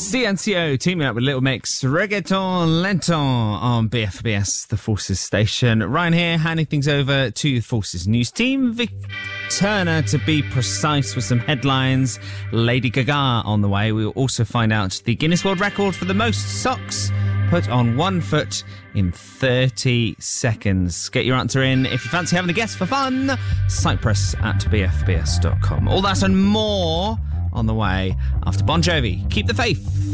CNCO teaming up with Little Mix, Reggaeton Lento on BFBS, the Forces station. Ryan here, handing things over to the Forces news team. Vic Turner, to be precise, with some headlines. Lady Gaga on the way. We will also find out the Guinness World Record for the most socks put on one foot in 30 seconds. Get your answer in if you fancy having a guess for fun. Cyprus at bfbs.com. All that and more on the way after Bon Jovi. Keep the faith.